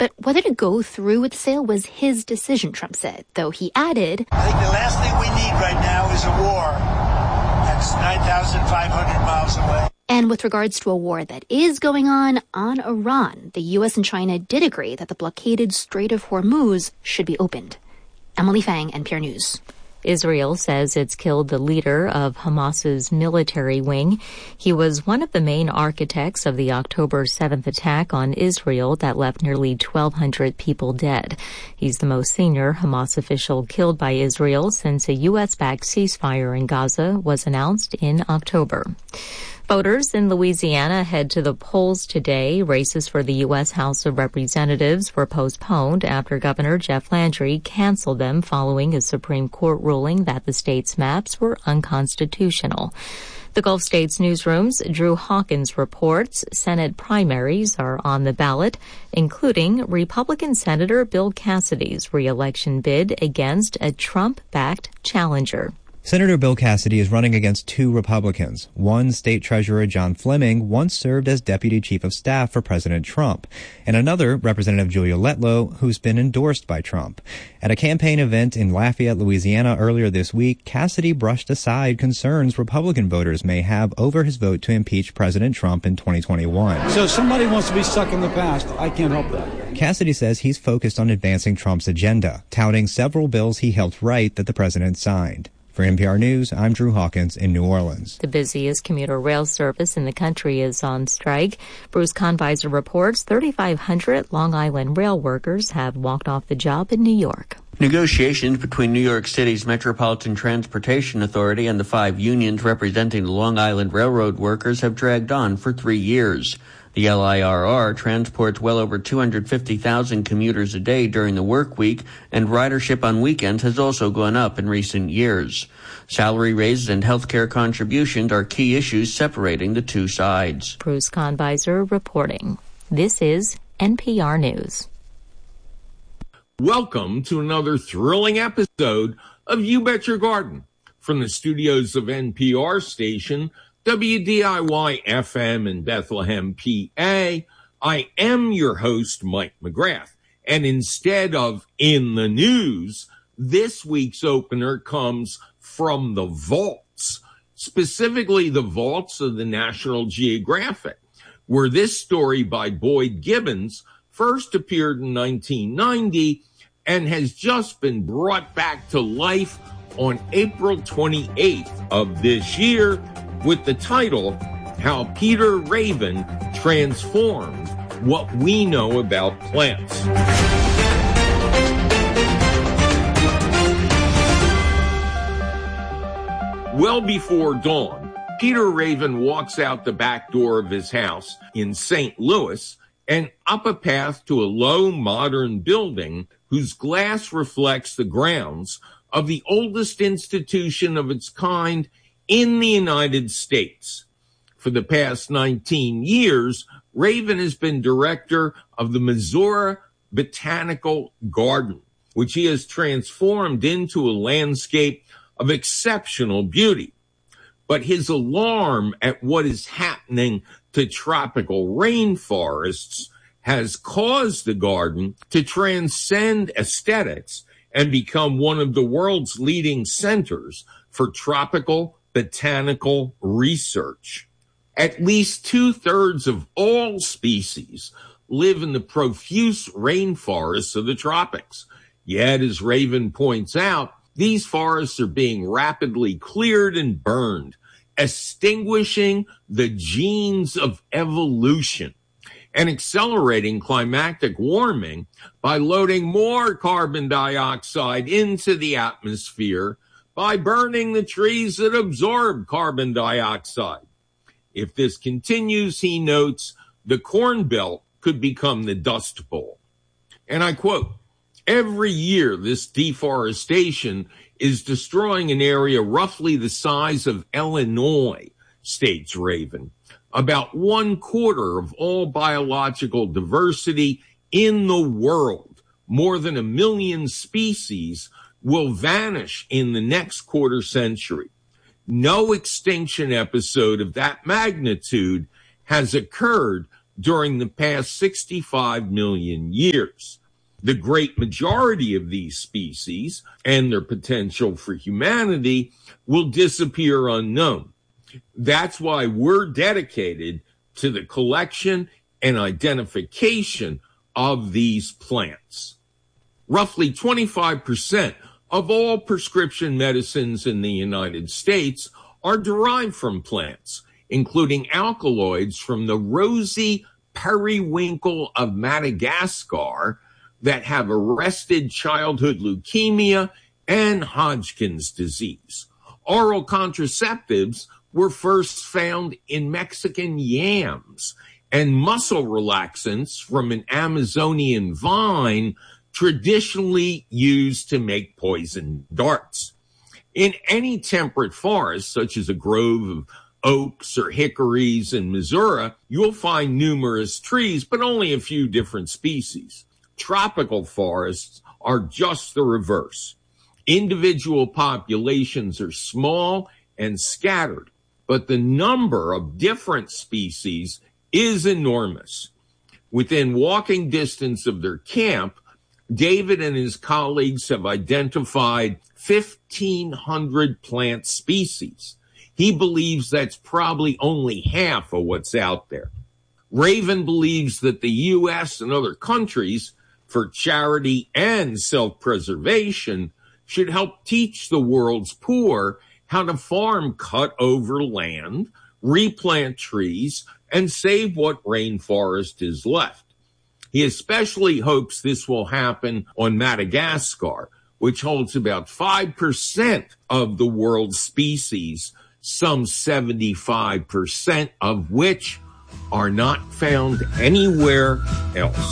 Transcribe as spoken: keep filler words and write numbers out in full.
But whether to go through with the sale was his decision, Trump said, though he added, I think the last thing we need right now is a war. That's nine thousand five hundred miles away. And with regards to a war that is going on on Iran, the U S and China did agree that the blockaded Strait of Hormuz should be opened. Emily Fang, N P R News. Israel says it's killed the leader of Hamas's military wing. He was one of the main architects of the October seventh attack on Israel that left nearly twelve hundred people dead. He's the most senior Hamas official killed by Israel since a U S-backed ceasefire in Gaza was announced in October. Voters in Louisiana head to the polls today. Races for the U S House of Representatives were postponed after Governor Jeff Landry canceled them following a Supreme Court ruling that the state's maps were unconstitutional. The Gulf States newsroom's Drew Hawkins reports Senate primaries are on the ballot, including Republican Senator Bill Cassidy's re-election bid against a Trump-backed challenger. Senator Bill Cassidy is running against two Republicans. One, State Treasurer John Fleming, once served as Deputy Chief of Staff for President Trump, and another, Representative Julia Letlow, who's been endorsed by Trump. At a campaign event in Lafayette, Louisiana earlier this week, Cassidy brushed aside concerns Republican voters may have over his vote to impeach President Trump in twenty twenty-one. So somebody wants to be stuck in the past. I can't help that. Cassidy says he's focused on advancing Trump's agenda, touting several bills he helped write that the president signed. For N P R News, I'm Drew Hawkins in New Orleans. The busiest commuter rail service in the country is on strike. Bruce Conviser reports thirty-five hundred Long Island rail workers have walked off the job in New York. Negotiations between New York City's Metropolitan Transportation Authority and the five unions representing the Long Island Railroad workers have dragged on for three years. The L I R R transports well over two hundred fifty thousand commuters a day during the work week, and ridership on weekends has also gone up in recent years. Salary raises and health care contributions are key issues separating the two sides. Bruce Conviser reporting. This is N P R News. Welcome to another thrilling episode of You Bet Your Garden from the studios of N P R station W D I Y F M in Bethlehem, P A. I am your host, Mike McGrath. And instead of In the News, this week's opener comes from the vaults, specifically the vaults of the National Geographic, where this story by Boyd Gibbons first appeared in nineteen ninety and has just been brought back to life on April twenty-eighth of this year with the title, How Peter Raven Transformed What We Know About Plants. Well before dawn, Peter Raven walks out the back door of his house in Saint Louis and up a path to a low modern building whose glass reflects the grounds of the oldest institution of its kind in the United States. For the past nineteen years, Raven has been director of the Missouri Botanical Garden, which he has transformed into a landscape of exceptional beauty. But his alarm at what is happening to tropical rainforests has caused the garden to transcend aesthetics and become one of the world's leading centers for tropical botanical research. At least two-thirds of all species live in the profuse rainforests of the tropics. Yet, as Raven points out, these forests are being rapidly cleared and burned, extinguishing the genes of evolution and accelerating climatic warming by loading more carbon dioxide into the atmosphere by burning the trees that absorb carbon dioxide. If this continues, he notes, the Corn Belt could become the Dust Bowl. And I quote, every year this deforestation is destroying an area roughly the size of Illinois, states Raven. About one quarter of all biological diversity in the world, more than a million species, will vanish in the next quarter century. No extinction episode of that magnitude has occurred during the past sixty-five million years. The great majority of these species and their potential for humanity will disappear unknown. That's why we're dedicated to the collection and identification of these plants. Roughly twenty-five percent of all prescription medicines in the United States are derived from plants, including alkaloids from the rosy periwinkle of Madagascar that have arrested childhood leukemia and Hodgkin's disease. Oral contraceptives were first found in Mexican yams, and muscle relaxants from an Amazonian vine traditionally used to make poison darts. In any temperate forest, such as a grove of oaks or hickories in Missouri, you'll find numerous trees, but only a few different species. Tropical forests are just the reverse. Individual populations are small and scattered, but the number of different species is enormous. Within walking distance of their camp, David and his colleagues have identified fifteen hundred plant species. He believes that's probably only half of what's out there. Raven believes that the U S and other countries, for charity and self-preservation, should help teach the world's poor how to farm cut-over land, replant trees, and save what rainforest is left. He especially hopes this will happen on Madagascar, which holds about five percent of the world's species, some seventy-five percent of which are not found anywhere else.